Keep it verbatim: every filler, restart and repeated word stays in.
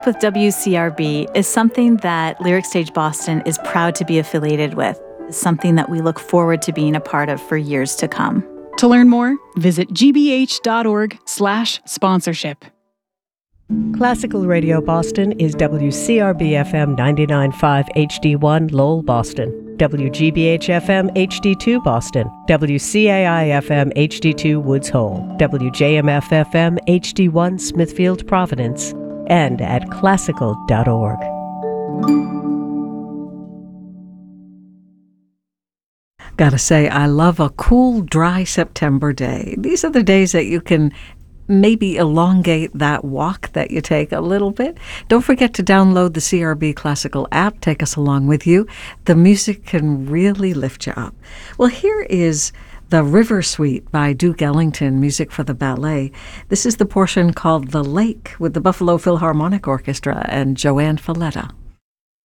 With W C R B is something that Lyric Stage Boston is proud to be affiliated with. It's something that we look forward to being a part of for years to come. To learn more, visit gbh.org slash sponsorship. Classical Radio Boston is W C R B F M ninety-nine point five H D one Lowell, Boston, W G B H F M H D two Boston, W C A I F M H D two Woods Hole, W J M F F M H D one Smithfield, Providence, and at classical dot org. Gotta say, I love a cool, dry September day. These are the days that you can maybe elongate that walk that you take a little bit. Don't forget to download the C R B Classical app. Take us along with you. The music can really lift you up. Well, here is The River Suite by Duke Ellington, music for the ballet. This is the portion called The Lake with the Buffalo Philharmonic Orchestra and Joanne Falletta.